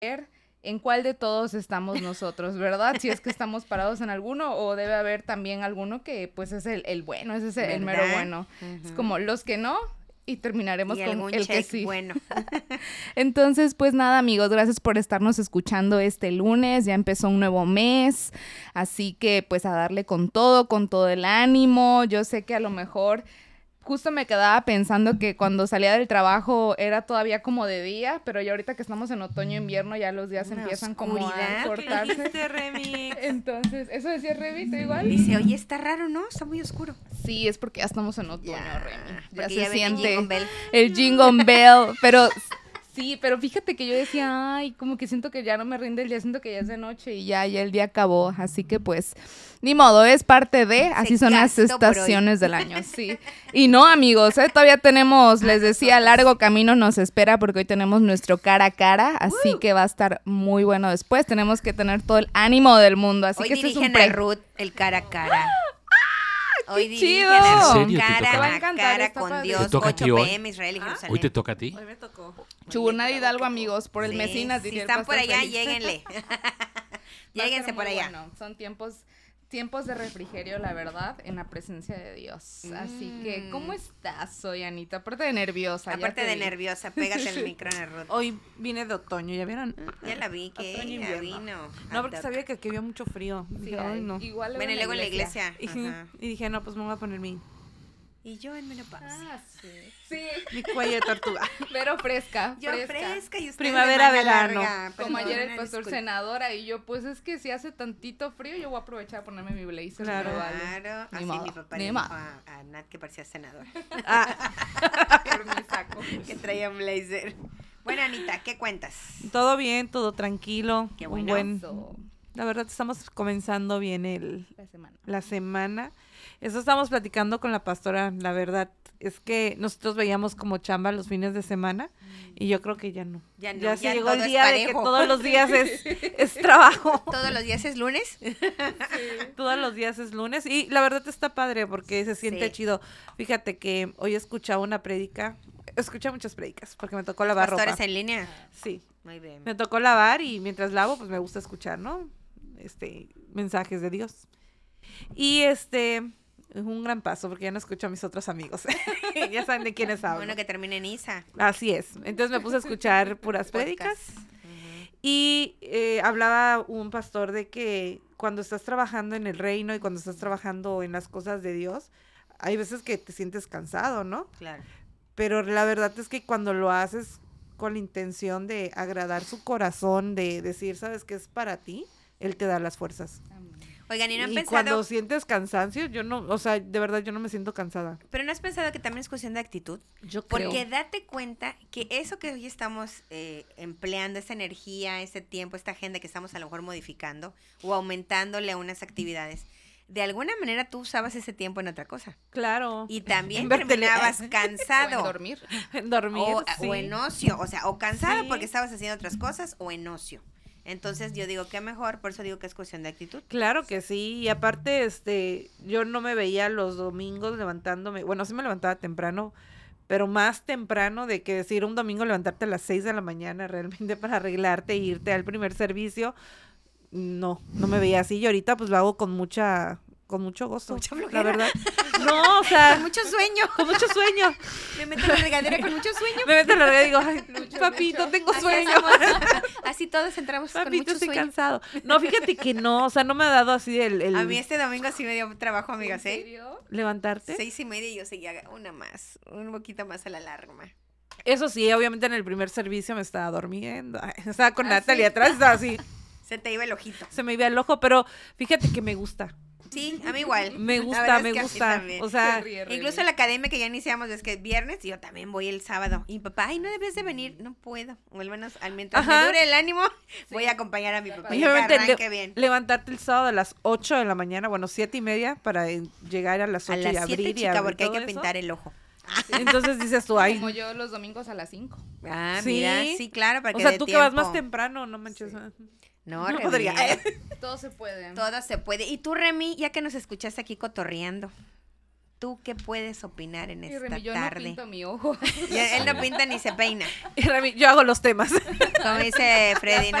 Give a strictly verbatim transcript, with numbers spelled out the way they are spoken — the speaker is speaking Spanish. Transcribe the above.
en cuál de todos estamos nosotros, ¿verdad? Si es que estamos parados en alguno o debe haber también alguno que pues es el, el bueno, ese es el, el mero bueno. Uh-huh. Es como los que no y terminaremos y con el que sí. Bueno. Entonces, pues nada, amigos, gracias por estarnos escuchando este lunes. Ya empezó un nuevo mes, así que pues a darle con todo, con todo el ánimo. Yo sé que a lo mejor justo me quedaba pensando que cuando salía del trabajo era todavía como de día, pero ya ahorita que estamos en otoño e invierno ya los días Una empiezan oscuridad. como a cortarse. ¿Qué dijiste, Remix? Entonces, ¿eso decía Remy? ¿Tú igual? Dice, oye, está raro, ¿no? Está muy oscuro. Sí, es porque ya estamos en otoño, ya, Remy. Ya se ya siente el Jingle Bell. el Jingle Bell, pero... Sí, pero fíjate que yo decía, ay, como que siento que ya no me rinde el día, siento que ya es de noche y ya, ya el día acabó, así que pues, ni modo, es parte de, así son las estaciones del año, sí. Y no, amigos, ¿eh? Todavía tenemos, les decía, largo camino nos espera porque hoy tenemos nuestro cara a cara, así uh. que va a estar muy bueno después, tenemos que tener todo el ánimo del mundo, así hoy que este es un pre... a Ruth el cara a cara. Hoy chido. Dirigen cara a cara con padre. Dios, ocho pe eme Israel y ¿Ah? Jerusalén. Hoy te toca a ti. Hoy me tocó. Chubuna de Hidalgo, amigos, por el sí, Mesinas. Si están por allá, Félix. Lléguenle. Lléguense por allá. Bueno, son tiempos... Tiempos de refrigerio, la verdad, en la presencia de Dios. Mm. Así que, ¿cómo estás hoy, Anita? Aparte de nerviosa. Aparte de vi. nerviosa, pégate el micro en el roto. Hoy vine de otoño, ¿ya vieron? Ya la vi, que ya vino. No, porque sabía que aquí había mucho frío. Sí, dije, ay, no. Igual bueno, y luego en la iglesia. Y, y dije, no, pues me voy a poner mi... Y yo en menopausia. Ah, sí. Sí. Mi cuello de tortuga. Pero fresca. Yo fresca, fresca y usted primavera, verano. Larga, como ayer el pastor senadora y yo, pues es que si hace tantito frío, yo voy a aprovechar a ponerme mi blazer. Claro, claro. Así modo. mi papá Ni le dijo a, a Nat que parecía senadora. Ah. Por mi saco. Que traía un blazer. Bueno, Anita, ¿qué cuentas? Todo bien, todo tranquilo. Qué bueno. Buen, la verdad, estamos comenzando bien el, la semana. La semana. Eso estamos platicando con la pastora, la verdad es que nosotros veíamos como chamba los fines de semana mm. y yo creo que ya no. Ya no, ya, ya se llegó el día parejo. de que todos los días es, es trabajo. ¿Todos los días es lunes? Sí. Todos los días es lunes y la verdad está padre porque se siente sí. chido. Fíjate que hoy escuchaba una prédica, escuché muchas prédicas porque me tocó lavar ropa. ¿Pastores en línea? Sí. Muy bien. Me tocó lavar y mientras lavo pues me gusta escuchar, ¿no? Este, mensajes de Dios. Y este... es un gran paso porque ya no escucho a mis otros amigos. Ya saben de quiénes hablo. Bueno, que termine en Isa. Así es. Entonces me puse a escuchar puras prédicas. Uh-huh. Y eh, hablaba un pastor de que cuando estás trabajando en el reino y cuando estás trabajando en las cosas de Dios, hay veces que te sientes cansado, ¿no? Claro. Pero la verdad es que cuando lo haces con la intención de agradar su corazón, de decir, ¿sabes qué es para ti? Él te da las fuerzas. Oigan, ¿y no han y pensado? Cuando sientes cansancio, yo no, o sea, de verdad yo no me siento cansada. Pero ¿no has pensado que también es cuestión de actitud? Yo creo. Porque date cuenta que eso que hoy estamos eh, empleando, esa energía, ese tiempo, esta agenda que estamos a lo mejor modificando o aumentándole a unas actividades, de alguna manera tú usabas ese tiempo en otra cosa. Claro. Y también terminabas cansado. O en dormir. En dormir, o, sí. o en ocio, o sea, o cansada sí. porque estabas haciendo otras cosas o en ocio. Entonces yo digo que mejor, por eso digo que es cuestión de actitud. Claro que sí, y aparte, este, yo no me veía los domingos levantándome, bueno, sí me levantaba temprano, pero más temprano de que decir un domingo levantarte a las seis de la mañana realmente para arreglarte e irte al primer servicio, no, no me veía así, y ahorita pues lo hago con mucha... con mucho gozo, mucha la verdad. No, o sea, con mucho sueño. Con mucho sueño. Me meto en la regadera con mucho sueño. Me meto en la regadera y digo, ay, Lucho, papito, Lucho. tengo sueño. Así, así todos entramos papito, con mucho estoy sueño. cansado. No, fíjate que no, o sea, no me ha dado así el... el... A mí este domingo sí me dio trabajo, amigas, ¿eh? ¿En serio? ¿Levantarte? Seis y media y yo seguía una más, un poquito más a la alarma. Eso sí, obviamente en el primer servicio me estaba durmiendo. Ay, estaba con ¿Ah, Natalia sí? atrás, estaba así. Se te iba el ojito. Se me iba el ojo, pero fíjate que me gusta. Sí, a mí igual. Me gusta, me gusta. O sea, ríe, ríe. Incluso en la academia que ya iniciamos, es que viernes, yo también voy el sábado. Y mi papá, ay, no debes de venir. No puedo. O al menos, al mientras Ajá. me dure el ánimo, Sí. voy a acompañar a mi papá. y Y que obviamente arranque le- bien. levantarte el sábado a las ocho de la mañana, bueno, siete y media, para eh, llegar a las A ocho y las abrir siete, y chica, abrir porque hay todo que eso. pintar el ojo. Entonces dices tú, ay, Como yo los domingos a las cinco. Ah, Sí. mira, sí, claro, para o que sea, dé tú que vas tiempo. más temprano, no manches. Sí. No, No re podría. bien. Todo se puede. Todo se puede. Y tú, Remy, ya que nos escuchaste aquí cotorreando, ¿tú qué puedes opinar en Y esta Remy, yo tarde? no pinto mi ojo. Y él no pinta ni se peina. Y Remy, yo hago los temas. Como dice Freddy, ¿no?